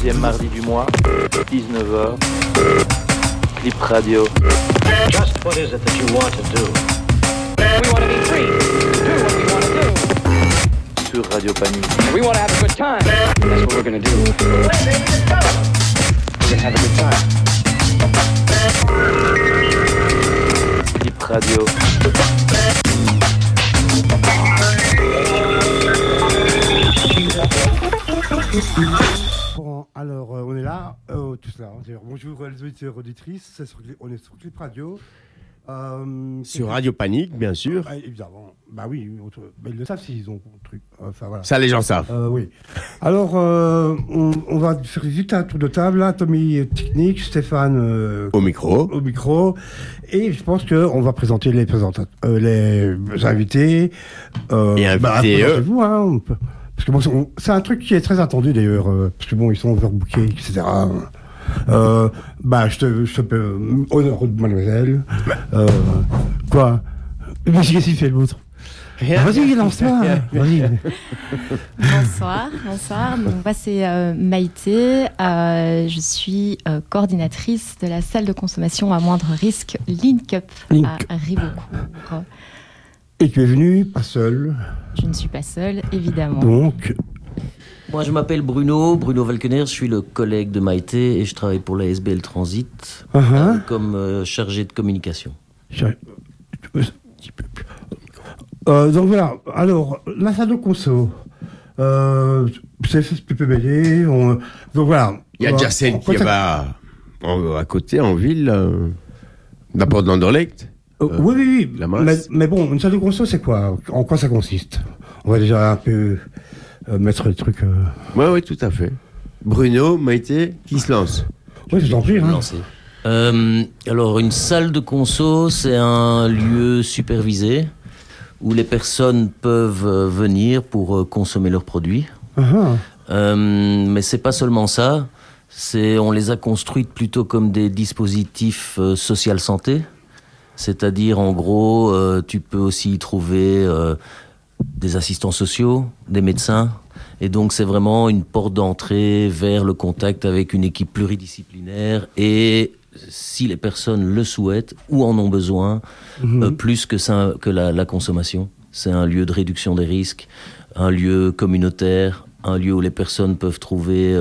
Deuxième mardi du mois, 19h, Clip Radio. Just what is it that you want to do? We want to be free. Do what we want to do. Sur Radio Panique. We want to have a good time. That's what we're going to do. We're going to have a good time. Clip Radio. Bon, alors, on est là, tous là. Bonjour les auditeurs et auditrices, on est sur Clip Radio. Sur Radio Panique, bien sûr. Évidemment. Bah oui, ils le savent s'ils ont un truc. Enfin, voilà. Ça, les gens savent. Oui. Alors, on va faire vite un tour de table. Là. Tommy technique, Stéphane au micro. Et je pense qu'on va présenter les invités. Et invités, présentez-vous, hein, parce que bon, c'est un truc qui est très attendu d'ailleurs, parce que bon, ils sont overbookés, etc. Je te honneur de mademoiselle. Quoi? Mais qu'est-ce qu'il fait l'autre? Vas-y, lance-toi. Vas-y. Bonsoir. Donc, moi, c'est Maïté. Je suis coordinatrice de la salle de consommation à moindre risque Link Up à Ribeaucourt. Et tu es venu pas seul? Je ne suis pas seule, évidemment. Donc... Moi, je m'appelle Bruno Valkener, je suis le collègue de Maïté et je travaille pour la SBL Transit comme chargé de communication. Donc voilà, alors, la salle de conso, c'est PPBD, donc voilà. Il y a déjà celle qui va à côté, en ville, d'abord d'Anderlecht. Oui, mais bon, une salle de conso, c'est quoi? En quoi ça consiste? On va déjà un peu mettre le truc... Oui, tout à fait. Bruno, Maïté, qui se lance? Oui, je t'en prie. Alors, une salle de conso, c'est un lieu supervisé où les personnes peuvent venir pour consommer leurs produits. Mais c'est pas seulement ça. On les a construites plutôt comme des dispositifs social santé. C'est-à-dire, en gros, tu peux aussi y trouver des assistants sociaux, des médecins. Et donc, c'est vraiment une porte d'entrée vers le contact avec une équipe pluridisciplinaire. Et si les personnes le souhaitent ou en ont besoin, plus que la consommation. C'est un lieu de réduction des risques, un lieu communautaire, un lieu où les personnes peuvent trouver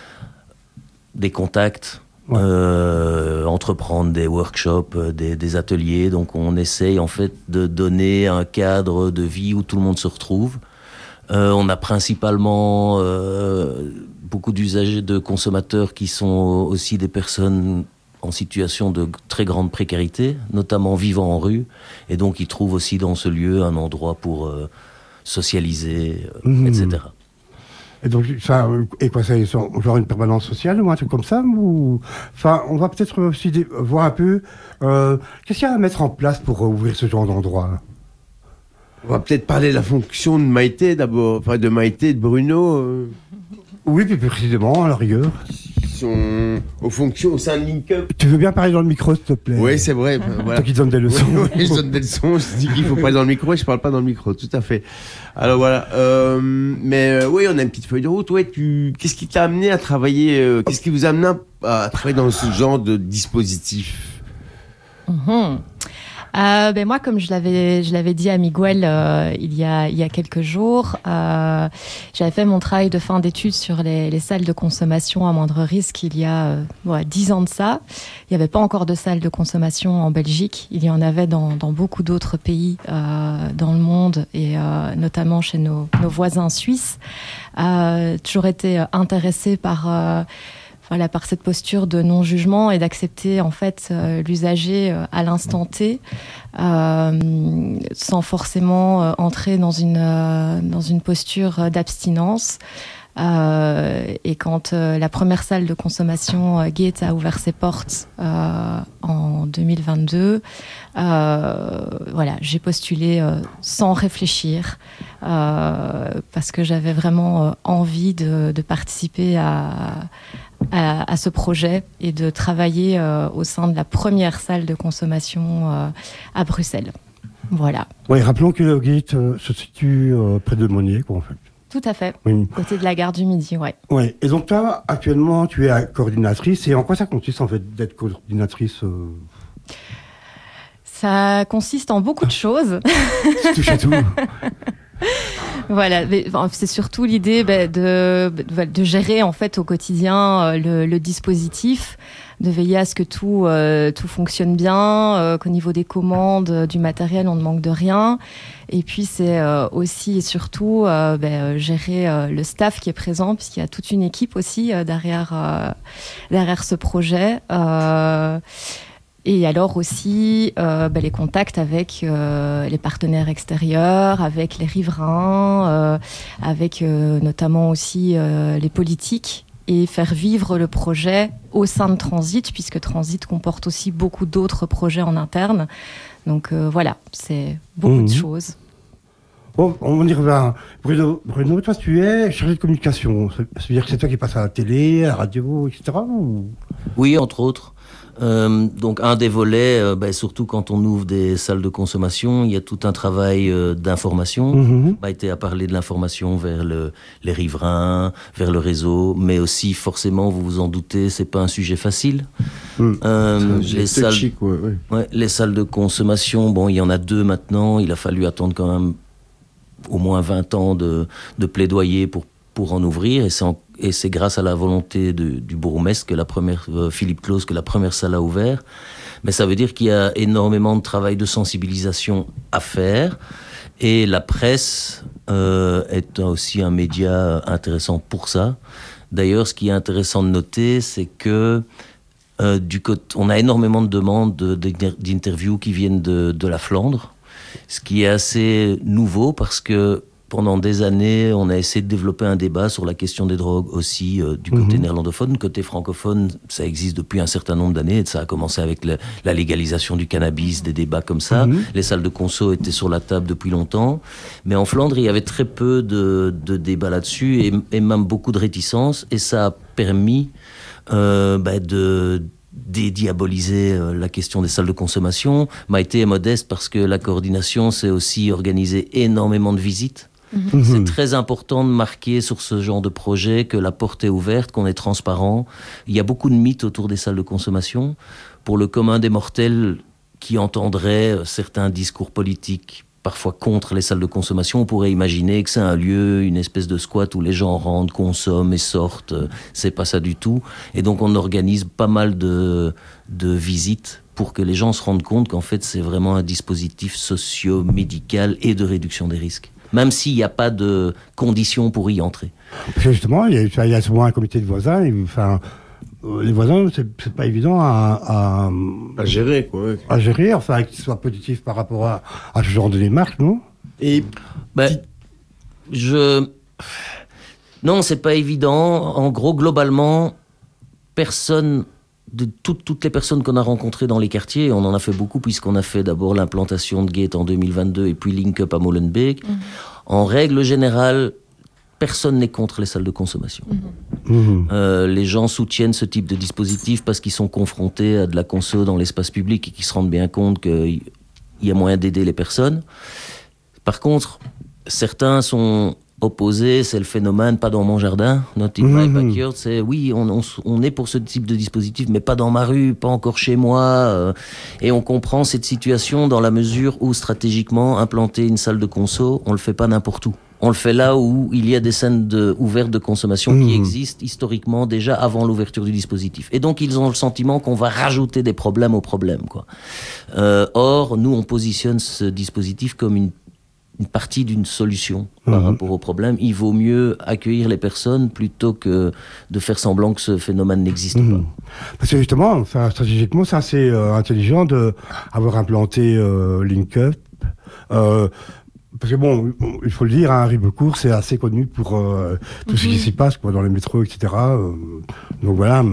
des contacts, entreprendre des workshops, des ateliers. Donc on essaye en fait de donner un cadre de vie où tout le monde se retrouve. On a principalement beaucoup d'usagers, de consommateurs qui sont aussi des personnes en situation de très grande précarité, notamment vivant en rue. Et donc ils trouvent aussi dans ce lieu un endroit pour socialiser, etc. Et donc, ça, et quoi, c'est genre une permanence sociale ou un truc comme ça ou... Enfin, on va peut-être aussi voir un peu qu'est-ce qu'il y a à mettre en place pour ouvrir ce genre d'endroit. On va peut-être parler de la fonction de Maïté d'abord, enfin de Maïté et de Bruno. Oui, plus précisément, à la rigueur. Ils sont aux fonctions au sein de Link Up. Tu veux bien parler dans le micro, s'il te plaît? Oui, c'est vrai. Voilà. Toi qui donnes des leçons. Oui, je donne des leçons. Je dis qu'il faut parler dans le micro et je parle pas dans le micro. Tout à fait. Alors voilà. Oui, on a une petite feuille de route. Ouais, qu'est-ce qui t'a amené à travailler qu'est-ce qui vous a amené à travailler dans ce genre de dispositif? Moi, comme je l'avais dit à Miguel il y a quelques jours, j'avais fait mon travail de fin d'études sur les salles de consommation à moindre risque il y a 10 ans de ça. Il n'y avait pas encore de salles de consommation en Belgique. Il y en avait dans beaucoup d'autres pays dans le monde et notamment chez nos voisins suisses. Toujours été intéressée par cette posture de non-jugement et d'accepter en fait l'usager à l'instant T, sans forcément entrer dans une posture d'abstinence. Et quand la première salle de consommation Gate a ouvert ses portes en 2022, j'ai postulé sans réfléchir parce que j'avais vraiment envie de participer à ce projet et de travailler au sein de la première salle de consommation à Bruxelles. Voilà. Oui, rappelons que le Gate se situe près de Monnier, quoi, en fait. Tout à fait. Oui. Côté de la gare du Midi, ouais. Ouais. Et donc toi, actuellement, tu es coordinatrice. Et en quoi ça consiste en fait d'être coordinatrice Ça consiste en beaucoup de choses. Tu touches à tout. Voilà, c'est surtout l'idée de gérer en fait au quotidien le dispositif, de veiller à ce que tout fonctionne bien, qu'au niveau des commandes, du matériel, on ne manque de rien. Et puis c'est aussi et surtout gérer le staff qui est présent, puisqu'il y a toute une équipe aussi derrière ce projet. Et alors aussi les contacts avec les partenaires extérieurs, avec les riverains, avec notamment aussi les politiques, et faire vivre le projet au sein de Transit, puisque Transit comporte aussi beaucoup d'autres projets en interne. Donc voilà, c'est beaucoup de choses. Bon, on y revient. Bruno, toi, tu es chargé de communication. Ça veut dire que c'est toi qui passes à la télé, à la radio, etc. ou... Oui, entre autres. Donc un des volets, surtout quand on ouvre des salles de consommation, il y a tout un travail d'information. Maïté a parlé de l'information vers les riverains, vers le réseau, mais aussi forcément, vous vous en doutez, c'est pas un sujet facile. Les salles de consommation, bon, il y en a 2 maintenant. Il a fallu attendre quand même au moins 20 ans de plaidoyer pour en ouvrir, et c'est grâce à la volonté du bourgmestre que Philippe Claus, que la première salle a ouvert. Mais ça veut dire qu'il y a énormément de travail de sensibilisation à faire, et la presse est aussi un média intéressant pour ça. D'ailleurs, ce qui est intéressant de noter, c'est que on a énormément de demandes d'interviews qui viennent de la Flandre, ce qui est assez nouveau parce que pendant des années, on a essayé de développer un débat sur la question des drogues aussi du côté néerlandophone. Côté francophone, ça existe depuis un certain nombre d'années. Ça a commencé avec la légalisation du cannabis, des débats comme ça. Les salles de conso étaient sur la table depuis longtemps. Mais en Flandre, il y avait très peu de débats là-dessus et même beaucoup de réticences. Et ça a permis de dédiaboliser la question des salles de consommation. Maïté est modeste parce que la coordination, c'est aussi organiser énormément de visites. C'est très important de marquer sur ce genre de projet que la porte est ouverte, qu'on est transparent. Il y a beaucoup de mythes autour des salles de consommation. Pour le commun des mortels qui entendrait certains discours politiques parfois contre les salles de consommation, on pourrait imaginer que c'est un lieu, une espèce de squat où les gens rentrent, consomment et sortent. C'est pas ça du tout. Et donc on organise pas mal de visites pour que les gens se rendent compte qu'en fait c'est vraiment un dispositif socio-médical et de réduction des risques. Même s'il n'y a pas de conditions pour y entrer. Parce que justement, il y a souvent un comité de voisins. Les voisins, c'est pas évident à gérer, quoi. Ouais. À gérer, enfin, qu'ils soient positifs par rapport à ce genre de démarche, non ? Et non, c'est pas évident. En gros, globalement, de toutes les personnes qu'on a rencontrées dans les quartiers, on en a fait beaucoup puisqu'on a fait d'abord l'implantation de Gate en 2022 et puis Link Up à Molenbeek. En règle générale, personne n'est contre les salles de consommation. Les gens soutiennent ce type de dispositif parce qu'ils sont confrontés à de la conso dans l'espace public et qu'ils se rendent bien compte qu'il y a moyen d'aider les personnes. Par contre, certains sont opposés, c'est le phénomène pas dans mon jardin, not in my backyard, c'est oui, on est pour ce type de dispositif, mais pas dans ma rue, pas encore chez moi. Et on comprend cette situation dans la mesure où stratégiquement, implanter une salle de conso, on le fait pas n'importe où. On le fait là où il y a des scènes ouvertes de consommation qui existent historiquement déjà avant l'ouverture du dispositif. Et donc, ils ont le sentiment qu'on va rajouter des problèmes aux problèmes, quoi. Or, nous, on positionne ce dispositif comme une partie d'une solution par rapport au problème. Il vaut mieux accueillir les personnes plutôt que de faire semblant que ce phénomène n'existe pas. Parce que justement, stratégiquement, c'est assez intelligent d'avoir implanté Link Up. Parce que bon, il faut le dire, Ribecourt, c'est assez connu pour tout ce qui s'y passe, quoi, dans les métros, etc. Donc voilà.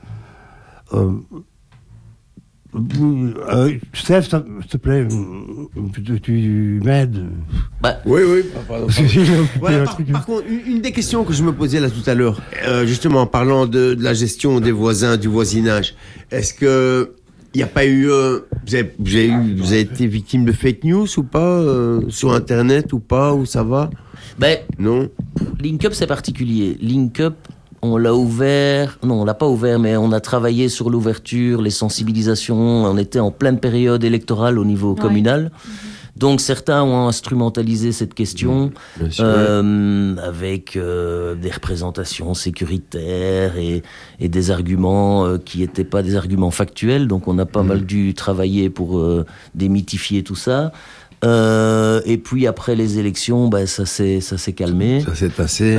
Steph, s'il te plaît, tu m'aides. Oui, pardon. Voilà, par contre, une des questions que je me posais là tout à l'heure, justement en parlant de la gestion des voisins, du voisinage, est-ce que il n'y a pas eu, vous avez été victime de fake news ou pas, sur Internet ou pas, ou ça va? Ben, non. Link Up, c'est particulier. Link Up, on l'a ouvert, non, on l'a pas ouvert, mais on a travaillé sur l'ouverture, les sensibilisations. On était en pleine période électorale au niveau communal. Donc certains ont instrumentalisé cette question avec des représentations sécuritaires et des arguments qui n'étaient pas des arguments factuels. Donc on a pas mal dû travailler pour démythifier tout ça. Et puis après les élections, ça s'est calmé. Ça s'est passé.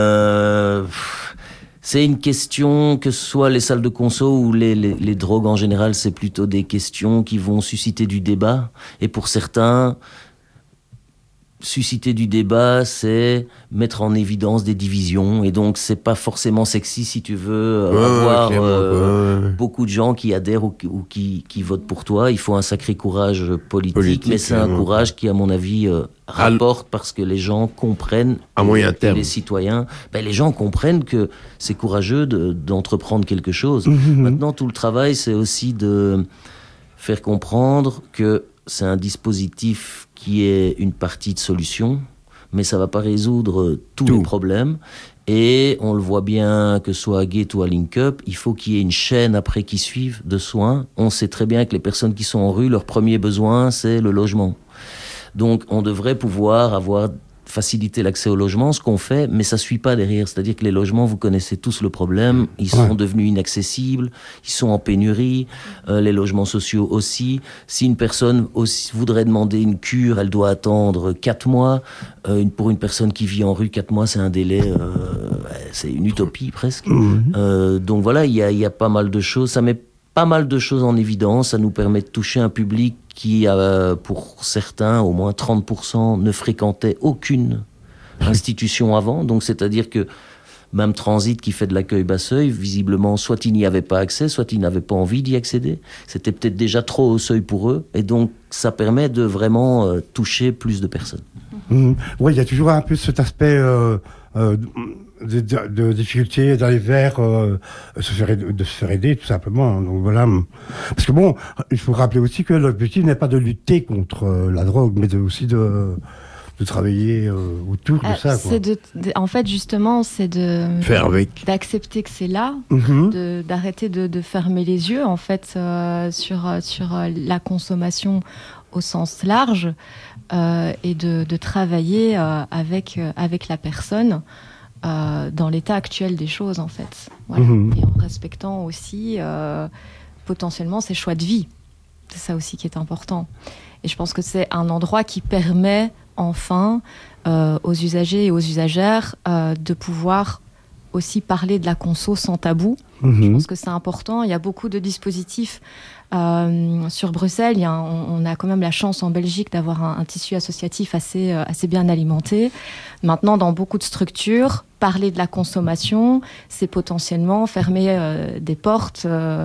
C'est une question, que ce soit les salles de conso ou les drogues en général, c'est plutôt des questions qui vont susciter du débat. Et pour certains, susciter du débat, c'est mettre en évidence des divisions. Et donc, c'est pas forcément sexy si tu veux avoir beaucoup de gens qui adhèrent ou qui votent pour toi. Il faut un sacré courage politique mais c'est un courage qui, à mon avis, rapporte parce que les gens comprennent, à moyen terme, les citoyens, les gens comprennent que c'est courageux d'entreprendre quelque chose. Maintenant, tout le travail, c'est aussi de faire comprendre que c'est un dispositif qui est une partie de solution, mais ça ne va pas résoudre tous les problèmes. Et on le voit bien, que ce soit à Gate ou à Link Up, il faut qu'il y ait une chaîne après qui suive de soins. On sait très bien que les personnes qui sont en rue, leur premier besoin, c'est le logement. Donc on devrait pouvoir faciliter l'accès au logement, ce qu'on fait, mais ça ne suit pas derrière. C'est-à-dire que les logements, vous connaissez tous le problème, ils sont devenus inaccessibles, ils sont en pénurie, les logements sociaux aussi. Si une personne voudrait demander une cure, elle doit attendre 4 mois. Pour une personne qui vit en rue, 4 mois, c'est un délai, c'est une utopie presque. Donc voilà, il y a pas mal de choses. Ça met pas mal de choses en évidence, ça nous permet de toucher un public qui, pour certains, au moins 30%, ne fréquentait aucune institution avant. Donc, c'est-à-dire que même Transit, qui fait de l'accueil bas-seuil, visiblement, soit ils n'y avaient pas accès, soit ils n'avaient pas envie d'y accéder. C'était peut-être déjà trop au seuil pour eux. Et donc, ça permet de vraiment toucher plus de personnes. Oui, il y a toujours un peu cet aspect de difficulté d'aller vers de se faire aider, tout simplement. Donc voilà. Parce que bon, il faut rappeler aussi que l'objectif n'est pas de lutter contre la drogue, mais aussi de travailler autour de ça. Quoi. En fait, justement, c'est d'accepter que c'est là, d'arrêter de fermer les yeux, en fait, sur la consommation au sens large, et de travailler avec la personne dans l'état actuel des choses, en fait. Voilà. Et en respectant aussi potentiellement ses choix de vie. C'est ça aussi qui est important. Et je pense que c'est un endroit qui permet enfin aux usagers et aux usagères de pouvoir aussi parler de la conso sans tabou. Je pense que c'est important. Il y a beaucoup de dispositifs sur Bruxelles. On a quand même la chance en Belgique d'avoir un tissu associatif assez bien alimenté. Maintenant, dans beaucoup de structures, parler de la consommation, c'est potentiellement fermer des portes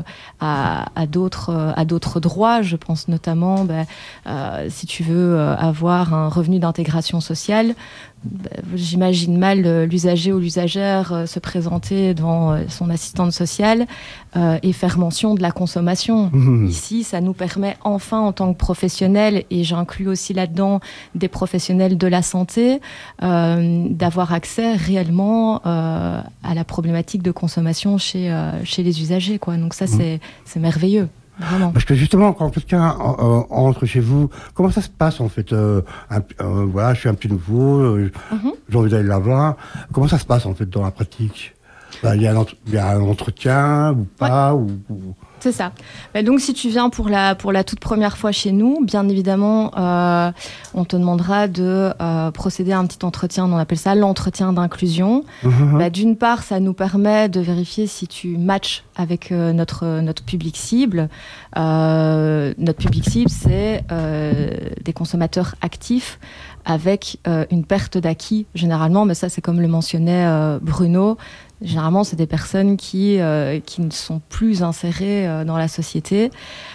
à d'autres droits. Je pense notamment, si tu veux avoir un revenu d'intégration sociale, j'imagine mal l'usager ou l'usagère se présenter devant son assistante sociale et faire mention de la consommation. Ici, ça nous permet enfin, en tant que professionnels, et j'inclus aussi là-dedans des professionnels de la santé, d'avoir accès réellement à la problématique de consommation chez les usagers, quoi. Donc ça, c'est merveilleux. Vraiment. Parce que justement, quand quelqu'un entre chez vous, comment ça se passe en fait voilà, je suis un petit nouveau, j'ai envie d'aller la voir. Comment ça se passe en fait dans la pratique? Il y a un entretien ou pas ou... C'est ça. Donc, si tu viens pour la toute première fois chez nous, bien évidemment, on te demandera de procéder à un petit entretien. On appelle ça l'entretien d'inclusion. D'une part, ça nous permet de vérifier si tu matches avec notre public cible. Notre public cible, c'est des consommateurs actifs avec une perte d'acquis, généralement. Mais ça, c'est comme le mentionnait Bruno. Généralement, c'est des personnes qui ne sont plus insérées dans la société.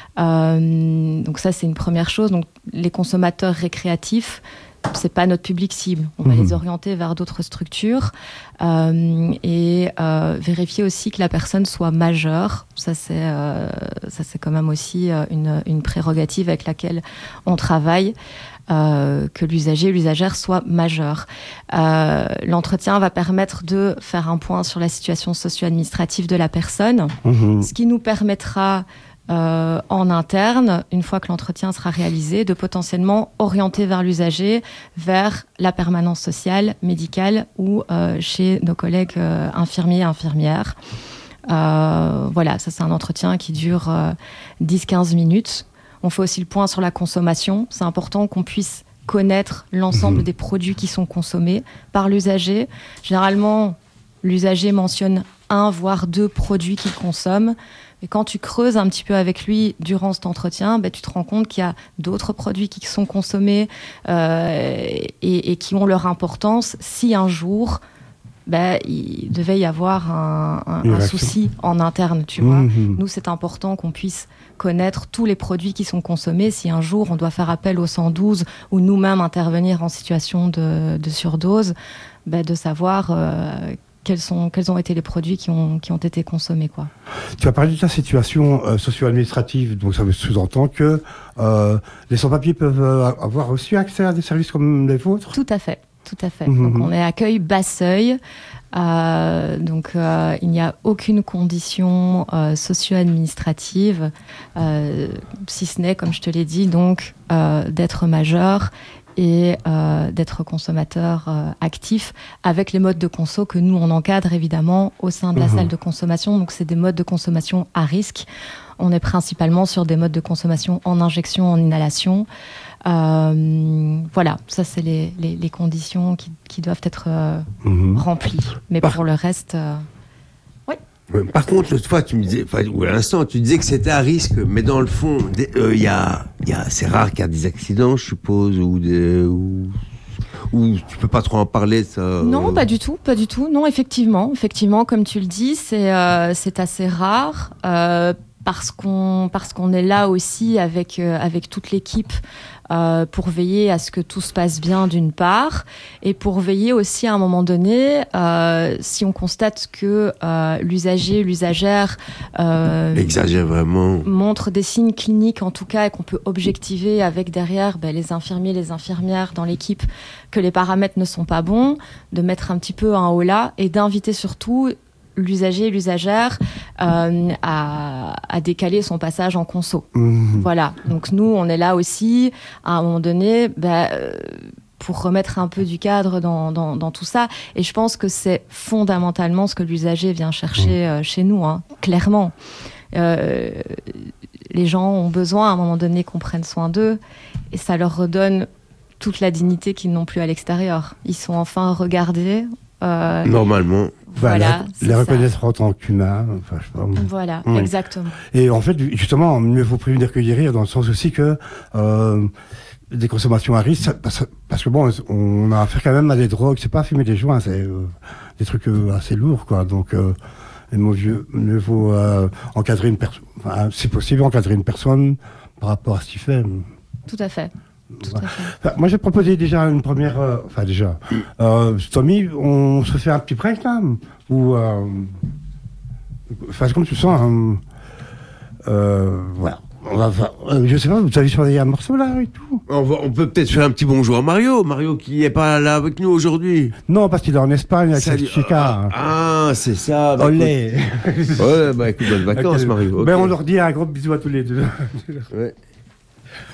Donc ça, c'est une première chose. Donc, les consommateurs récréatifs, c'est pas notre public cible. On va les orienter vers d'autres structures et vérifier aussi que la personne soit majeure. Ça, c'est quand même aussi une prérogative avec laquelle on travaille. que l'usager, l'usagère soit majeur. L'entretien va permettre de faire un point sur la situation socio-administrative de la personne, ce qui nous permettra en interne, une fois que l'entretien sera réalisé, de potentiellement orienter vers l'usager, vers la permanence sociale, médicale ou chez nos collègues infirmiers et infirmières. Voilà, ça c'est un entretien qui dure 10-15 minutes. On fait aussi le point sur la consommation. C'est important qu'on puisse connaître l'ensemble des produits qui sont consommés par l'usager. Généralement, l'usager mentionne 1 voire 2 produits qu'il consomme. Et quand tu creuses un petit peu avec lui durant cet entretien, tu te rends compte qu'il y a d'autres produits qui sont consommés et qui ont leur importance si un jour il devait y avoir un souci en interne, tu vois. Nous, c'est important qu'on puisse connaître tous les produits qui sont consommés. Si un jour on doit faire appel au 112 ou nous-mêmes intervenir en situation de surdose, de savoir quels ont été les produits qui ont été consommés, quoi. Tu as parlé de ta situation socio-administrative, donc ça sous-entend que les sans-papiers peuvent avoir aussi accès à des services comme les vôtres ? Tout à fait. Donc on est accueil bas seuil, donc il n'y a aucune condition socio-administrative, si ce n'est, comme je te l'ai dit, donc d'être majeur et d'être consommateur actif avec les modes de conso que nous on encadre évidemment au sein de la salle de consommation. Donc c'est des modes de consommation à risque. On est principalement sur des modes de consommation en injection, en inhalation. Voilà, ça c'est les conditions qui doivent être remplies. Mais pour le reste, oui. Par contre, l'autre fois, tu me disais, ou à l'instant, tu disais que c'était à risque, mais dans le fond, c'est rare qu'il y a des accidents, je suppose, ou tu peux pas trop en parler, ça. Non, pas du tout. Non, effectivement, comme tu le dis, c'est assez rare. Parce qu'on est là aussi avec toute l'équipe pour veiller à ce que tout se passe bien d'une part et pour veiller aussi à un moment donné si on constate que l'usager, l'usagère exagère vraiment, montre des signes cliniques en tout cas et qu'on peut objectiver avec derrière les infirmiers, les infirmières dans l'équipe que les paramètres ne sont pas bons, de mettre un petit peu un holà et d'inviter surtout l'usager, l'usagère à décaler son passage en conso. Voilà. Donc nous, on est là aussi, à un moment donné, pour remettre un peu du cadre dans tout ça. Et je pense que c'est fondamentalement ce que l'usager vient chercher chez nous, clairement. Les gens ont besoin, à un moment donné, qu'on prenne soin d'eux, et ça leur redonne toute la dignité qu'ils n'ont plus à l'extérieur. Ils sont enfin regardés. Normalement. Voilà, les reconnaître en tant qu'humain. Enfin, je sais pas. Voilà, exactement. Et en fait, justement, mieux vaut prévenir que guérir, dans le sens aussi que des consommations à risque, parce que bon, on a affaire quand même à des drogues, c'est pas fumer des joints, c'est des trucs assez lourds, quoi. Donc, mieux vaut encadrer une personne, si possible, encadrer une personne par rapport à ce qu'il fait. Tout à fait. Enfin, moi, j'ai proposé déjà une première. Tommy, on se fait un petit break là, ou c'est comme tu sens. Voilà. Je sais pas, vous avez choisi un morceau là et tout. On peut peut-être faire un petit bonjour à Mario. Mario qui est pas là avec nous aujourd'hui. Non, parce qu'il est en Espagne avec Chica. C'est ça. Olé. Ouais, écoute, bonnes vacances, Mario. Okay. On leur dit un gros bisou à tous les deux. Ouais.